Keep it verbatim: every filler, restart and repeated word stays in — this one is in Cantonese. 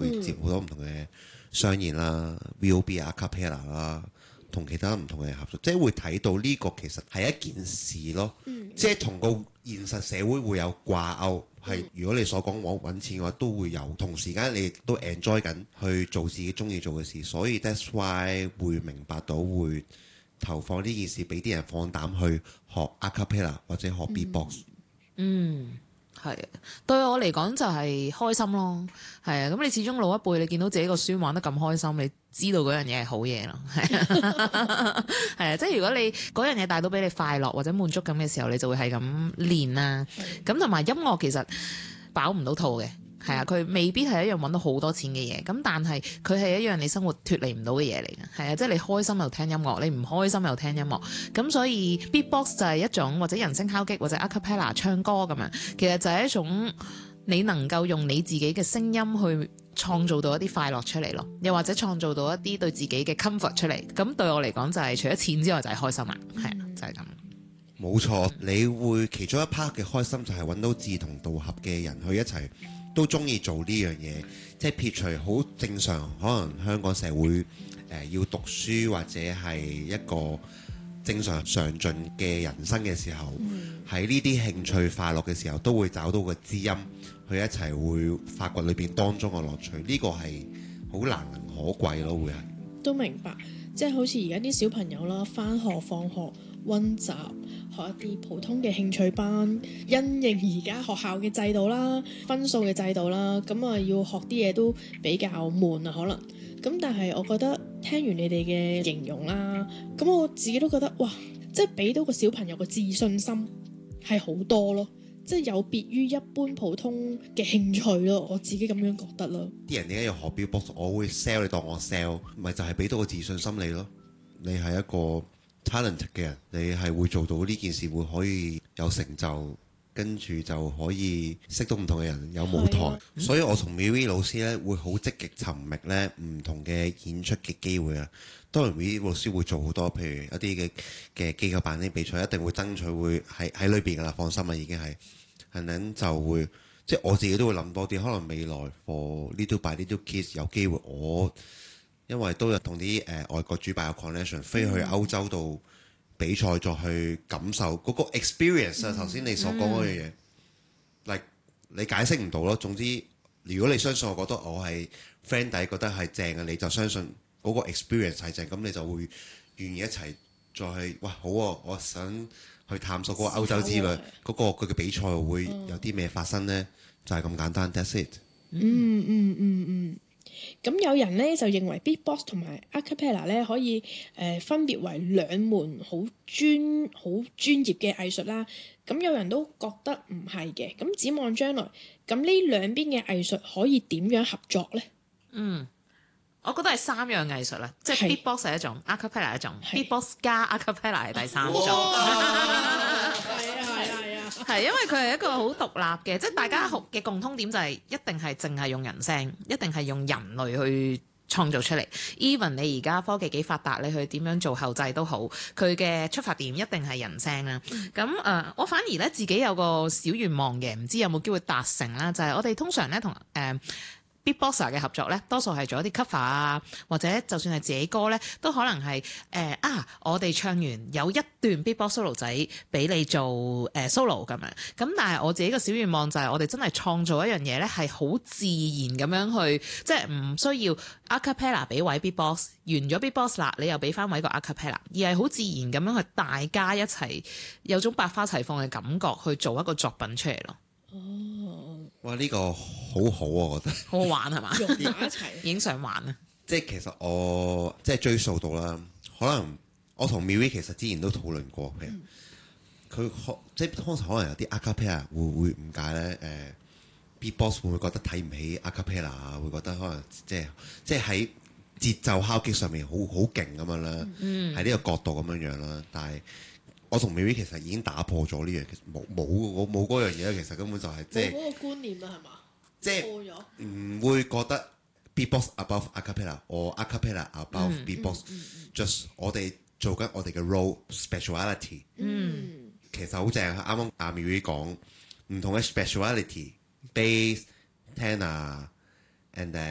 會接好多唔同嘅商演啦、嗯、V O B 啊、a cappella 啦，同其他唔同嘅合作，即係會睇到呢個其實係一件事咯，嗯、即係同個現實社會會有掛鈎。係，如果你所講揾揾錢嘅話，都會有。同時間你亦都 enjoy 緊去做自己中意做嘅事，所以 that's why 會明白到會投放呢件事，俾啲人放膽去學 a cappella 或者學 beatbox。 嗯，係啊，對我嚟講就係開心咯。係啊，咁你始終老一輩，你見到自己個孫玩得咁開心，你知道嗰樣嘢係好嘢咯。係啊，係啊，即係如果你嗰樣嘢帶到俾你快樂或者滿足感嘅時候，你就會係咁練啦。咁同埋音樂其實飽唔到肚嘅。係啊，佢未必係一樣揾到好多錢嘅嘢，咁但係佢係一樣你生活脫離唔到嘅嘢嚟嘅。係啊，即係你開心又聽音樂，你唔開心又聽音樂，咁所以 beatbox 就係一種或者人聲敲擊或者 a cappella 唱歌咁樣，其實就係一種你能夠用你自己嘅聲音去創造到一啲快樂出嚟咯，又或者創造到一啲對自己嘅 comfort 出嚟。咁對我嚟講就係除咗錢之外就係開心啦，係啊，就係咁。 冇錯，你會其中一 part 嘅開心就係揾到志同道合嘅人去一齊都中意做呢樣嘢，即係撇除好正常，可能香港社會誒、呃、要讀書或者係一個正常上進嘅人生嘅時候，喺呢啲興趣快樂嘅時候，都會找到個知音，去一齊會發掘裏邊當中嘅樂趣。呢、這個係好難能可貴咯，會係都明白，即係好似而家啲小朋友啦，返學放學溫習，學一啲普通嘅興趣班，因應而家學校嘅制度啦、分數嘅制度啦，咁啊要學啲嘢都比較悶啊，可能咁。但係我覺得聽完你哋嘅形容啦，咁我自己都覺得哇，即係俾到個小朋友嘅自信心係好多咯，即係有別於一般普通嘅興趣咯，我自己咁樣覺得咯。 啲人點解要學 beatbox？我會 sell 你當我 sell，咪就係俾到個自信心你咯。你係一個 talent 嘅人，你係會做到呢件事，會可以有成就，跟住就可以識到唔同嘅人，有舞台。啊、所以我同 Miri 老師咧會好積極尋覓咧唔同嘅演出嘅機會啊。當然 Miri 老師會做好多，譬如一啲嘅嘅機構辦啲比賽，一定會爭取會喺喺裏邊噶啦，放心啦，已經係，係咁就會即係我自己都會諗多啲，可能未來 for little by little kids 有機會我。因為都有同啲誒外國主辦嘅 connection，飛去歐洲度比賽，再去感受嗰個 experience 啊。頭先你所講嗰樣嘢，like 你解釋唔到咯。總之，如果你相信我，覺得我係 friend 底，覺得係正嘅，你就相信嗰個 experience 係正，咁你就會願意一齊再去。哇，好啊！我想去探索嗰個歐洲之旅，嗰、嗰個佢嘅比賽會有啲咩發生呢？就係咁簡單。That's it。 嗯嗯嗯嗯。嗯咁有人咧就認為 beatbox 同埋 a cappella 咧可以誒、呃、分別為兩門好專好專業嘅藝術啦。咁有人都覺得唔係嘅。咁展望將來，咁呢兩邊嘅藝術可以點樣合作咧？ 嗯，我覺得係三樣藝術啦，即係 beatbox 係一種 a cappella 係一種 beatbox 加 a cappella 係第三種。係，因為佢係一個好獨立嘅，即係大家學嘅共通點就係一定係淨係用人聲，一定係用人類去創造出嚟。Even 你而家科技幾發達，你去點樣做後製都好，佢嘅出發點一定係人聲啦。咁誒、呃，我反而咧自己有個小願望嘅，唔知有冇機會達成啦？就係、是、我哋通常咧同誒。呃beatboxer 嘅合作咧，多數係做一啲 cover 啊，或者就算係自己歌咧，都可能係誒、呃、啊，我哋唱完有一段 beatbox solo 仔俾你做誒、呃、solo 咁樣。咁但係我自己嘅小願望就係我哋真係創造一樣嘢咧，係好自然咁樣去，即係唔需要 a cappella 俾位 beatbox， 完咗 beatbox 啦，你又俾翻位個 a cappella， 而係好自然咁樣去大家一齊有種百花齊放嘅感覺去做一個作品出嚟咯。 哦， 哇！呢、這個好好啊，我覺得好好玩係嘛？ 融埋一齊， 已經想玩啦。 即係其實我即係追溯到啦，可能我同 Miri 其實之前都討論過，譬如佢可即係通常可能有啲 a cappella 會會誤解咧，誒、呃、beatbox 會唔會覺得睇唔起 a cappella 啊？會覺得可能即係即係喺節奏敲擊上面好好勁咁樣啦，喺呢、嗯、個角度咁樣樣啦，但係。我同 Miri 其實已經打破咗呢樣，其實冇冇我冇嗰樣嘢，其實根本就係、是、即係冇嗰個觀念啦，係嘛？ 即係唔會覺得 beatbox above a cappella or a cappella above、嗯、beatbox、嗯嗯、just 我哋做緊我哋嘅 role speciality。嗯，其實好正，啱啱阿 Miri 講唔同嘅 speciality bass tenor and then